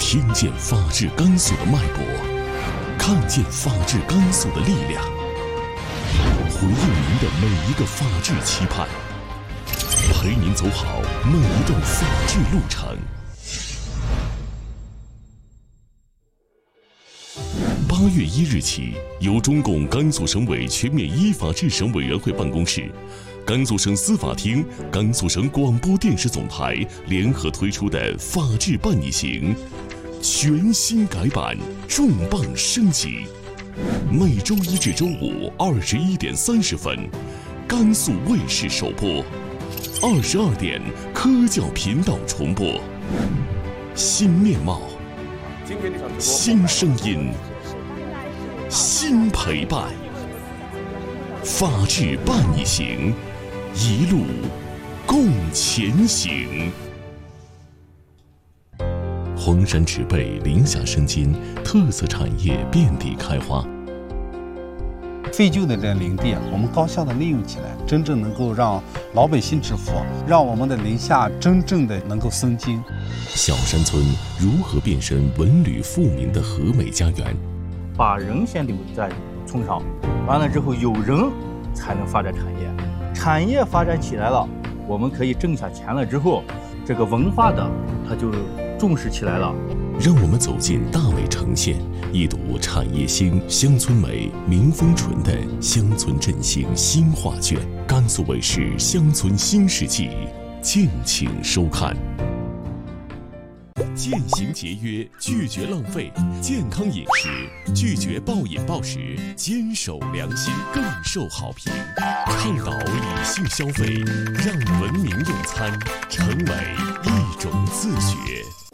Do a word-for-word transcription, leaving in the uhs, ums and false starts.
听见法治甘肃的脉搏，看见法治甘肃的力量，回应您的每一个法治期盼，陪您走好每一段法治路程。八月一日起，由中共甘肃省委全面依法治省委员会办公室、甘肃省司法厅、甘肃省广播电视总台联合推出的法治伴你行全新改版，重磅升级。每周一至周五二十一点三十分，甘肃卫视首播；二十二点科教频道重播。新面貌，新声音，新陪伴，法治伴你行，一路共前行。黄山植被，林下生金，特色产业遍地开花。 废旧的这林地，我们高效的利用起来，真正能够让老百姓致富，让我们的林下真正的能够生金。 小山村如何变身文旅富民的和美家园？ 把人先留在村上，完了之后有人才能发展产业，产业发展起来了，我们可以挣下钱了之后，这个文化的它就重视起来了。 让我们走进大美城县，一睹产业兴、乡村美、民风纯的乡村振兴新画卷。甘肃卫视《乡村新世纪》，敬请收看。践行节约，拒绝浪费；健康饮食，拒绝暴饮暴食；坚守良心，更受好评。倡导理性消费，让文明用餐成为一种自觉。